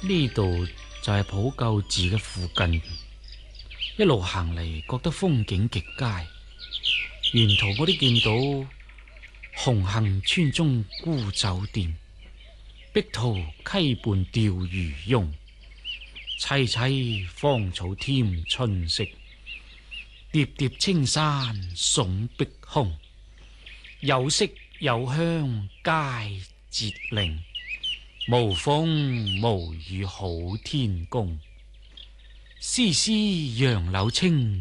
呢度就係普救寺嘅附近，一路行嚟覺得風景極佳。沿途我都見到紅杏村中孤酒店、碧桃溪畔釣魚翁，萋萋芳草添春色，疊疊青山聳碧空，有色有香皆節令，無風無雨好天公。絲絲楊柳青